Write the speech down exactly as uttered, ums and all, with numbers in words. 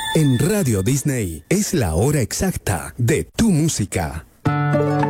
En Radio Disney es la hora exacta de tu música.